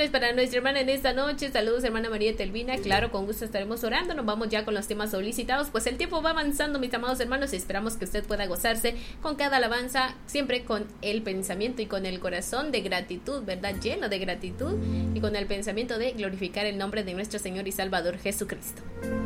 peticiones para nuestra hermana en esta noche. Saludos, hermana María Telvina. Claro, con gusto estaremos orando. Nos vamos ya con los temas solicitados. Pues el tiempo va avanzando, mis amados hermanos, y esperamos que usted pueda gozarse con cada alabanza, siempre con el pensamiento y con el corazón de gratitud, ¿verdad? Lleno de gratitud y con el pensamiento de glorificar el nombre de nuestro Señor y Salvador Jesucristo.